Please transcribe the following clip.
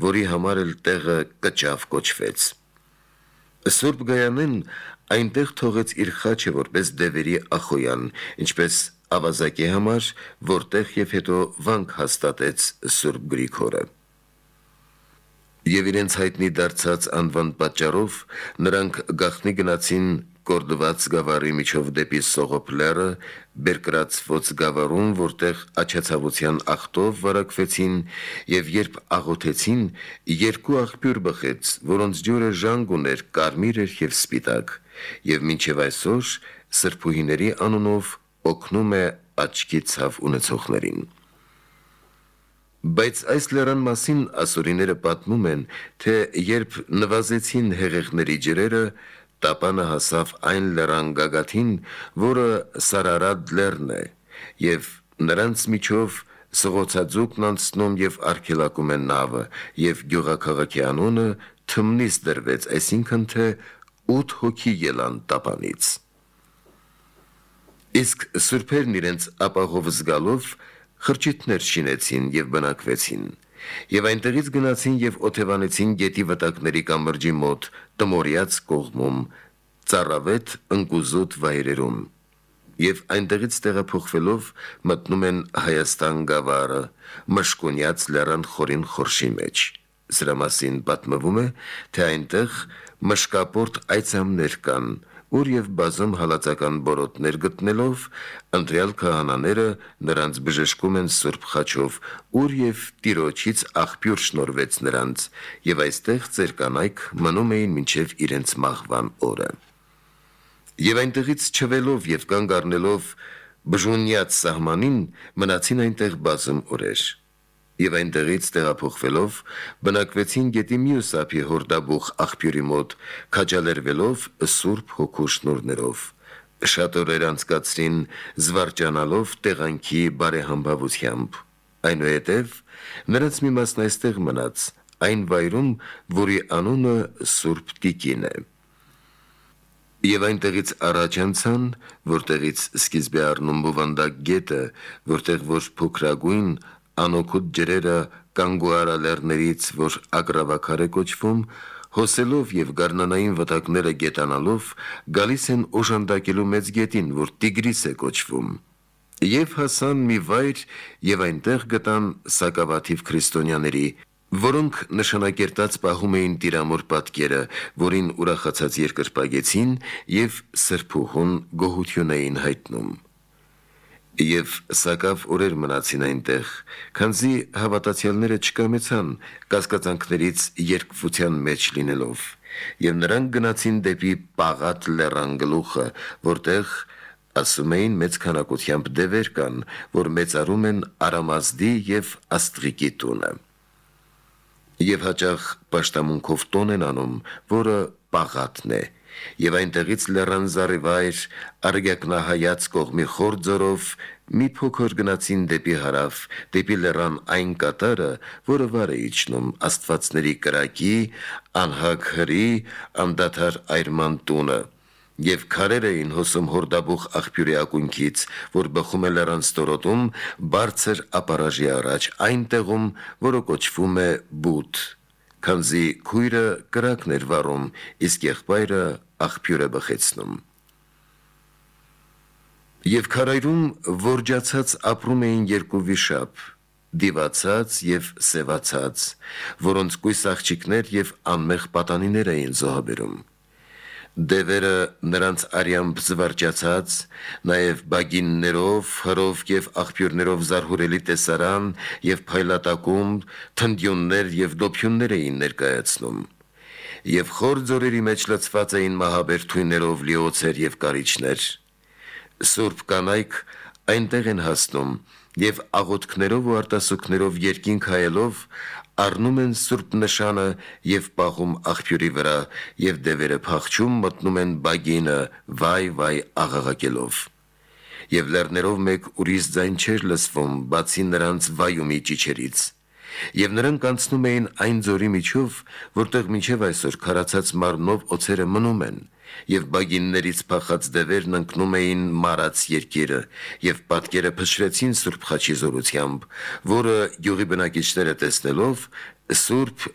որի համար էլ տեղը Կճավ կոչվեց։ Սուրբ Գայանեն այնտեղ թողեց իր խաչը որպես դևերի Ախոյան, ինչպես ավազակի համար, որտեղ եւ հետո վանք հաստատեց Սուրբ Գրիգորը։ Եվ իրենց հայտնի դարձած անվան պատճառով նրանք գաղտնի գնացին Կորդված գավառի միջով դեպի Սողոփ լեռը, Բերկրացվոց գավառում, որտեղ աչացավության աղտով վարակվեցին, եւ երբ աղոթեցին, երկու աղբյուր բխեց, որոնց ջուրը ժանգ ուներ, կարմիր էր եւ սպիտակ, եւ մինչեւ այսօր սրբուհիների անունով օգնում է աչքի ցավ ունեցողներին։ Բայց այս լեռան մասին ասորիները պատմում են, թե երբ նվազեցին հեղեղների ջրերը, տապանը հասավ այն լեռան գագաթին, որը Սարարադ լեռն է, եւ նրանց միջով սղոցաձուկն անցնում եւ արգելակում է նավը, եւ գյուղաքաղաքի անունը Թմնիս դրվեց, այսինքն թե 8 հոգի ելան տապանից։ Իսկ սուրբերն իրենց ապահով զգալով խրճիթներ շինեցին եւ բնակվեցին, եւ այնտեղից գնացին եւ օթևանեցին գետի վտակների կամրջի մոտ, Տմորիաց կողմում, ծառավետ ընկուզոտ վայրերում, եւ այնտեղից տեղափոխվելով մտնում են Հայաստան գավառը, Մշկունյաց լեռան խորին խորշի մեջ։ Սրա մասին պատմվում է, թե այնտեղ մշկապորտ այցամներ կան, ուր եւ բազում հալածական բորոտներ գտնելով, ընտրյալ քահանաները նրանց բժշկում են սուրբ խաչով, ուր եւ Տիրոջից աղբյուր շնորվեց նրանց, եւ այստեղ ծեր կանայք մնում էին մինչեւ իրենց մահվան օրը։ Եվ այնտեղից չվելով եւ կանգ առնելով Բժունյաց սահմանին, մնացին այնտեղ բազում օրեր։ Եվ այնտեղից տեղափոխվելով բնակվեցին գետի մյուս ափի հորդաբուխ աղբյուրի մոտ, քաջալերվելով Սուրբ Հոգու շնորհներով։ Շատ օրեր անցկացրին զվարճանալով տեղանքի բարեհամբավությամբ։ Այնուհետև նրանց մի մասն այստեղ մնաց, այն վայրում, որի անունը Սուրբ Տիկին է։ Եվ այնտեղից առաջ անցան, որտեղից սկիզբ է առնում Բովանդակ գետը, որտեղ որ փոքրագույն անօգուտ ջրերը Կանգուարա լեռներից, որ Ագրավաքար է կոչվում, հոսելով եւ գարնանային վտակները գետանալով, գալիս են օժանդակելու մեծ գետին, որ Տիգրիս է կոչվում։ Եվ հասան մի վայր եւ այնտեղ գտան սակավաթիվ քրիստոնյաների, որոնք նշանակերտած պահում էին Տիրամոր պատկերը, որին ուրախացած երկրպագեցին եւ սրբուհուն գոհություն էին հայտնում։ Եվ սակավ օրեր մնացին այնտեղ, քանզի հավատացյալները չկամեցան կասկածանքներից երկվության մեջ լինելով, եւ նրանք գնացին դեպի Պաղատ լեռան գլուխը, որտեղ ասում էին մեծ քանակությամբ դևեր կան, որ մեծարում են Արամազդի եւ Աստղիկի տունը։ Եվ հաճախ պաշտամունքով տոն են անում, որը Պաղատն է, եւ այնտեղից լեռան զառիվայր Արգյակնահայաց կողմի խոր ձորով մի փոքր գնացին դեպի հարավ, դեպի լեռան այն կատարը, որը վար է իջնում Աստվածների կրակի, անհագ հրի, անդադար այրման տունը, եւ քարեր էին հոսում հորդաբուխ աղբյուրի ակունքից, որ բխում է լեռան ստորոտում, բարձր ապարաժի առաջ, այն տեղում, որը կոչվում է Բութ, քանզի քույրը կրակն էր վառում, իսկ եղբայրը աղբյուրը բխեցնում։ Եվ քարայրում որջացած ապրում էին երկու վիշապ, դիվացած եւ սևացած, որոնց կույս աղջիկներ եւ անմեղ պատանիներ էին զոհաբերում։ Դևերը նրանց արյամբ զվարճացած, նաև բագիններով, հրով եւ աղբյուրներով զարհուրելի տեսարան եւ փայլատակում, թնդյուններ եւ դոփյուններ էին ներկայացնում։ Եվ խոր ձորերի մեջ լցված էին մահաբեր թույներով լիոցեր եւ կարիճներ։ Սուրբ կանայք այնտեղ են հասնում եւ աղոթքներով ու արտասուքներով երկինք հայելով առնում են սուրբ նշանը եւ պահում աղբյուրի վրա եւ դևերը փախչում մտնում են բագինը վայ աղաղակելով եւ լեռներով մեկ ուրիշ ձայն չէր լսվում բացի նրանց վայումի ճիչերից եւ նրանք անցնում էին այն ձորի միջով որտեղ մինչեւ այսօր քարացած մարմնով օձերը մնում են եւ բագիններից փախած դևերն ընկնում էին մարած երկիրը եւ պատկերը փշրեցին Սուրբ Խաչի զորությամբ, որը գյուղի բնակիչները տեսնելով Սուրբ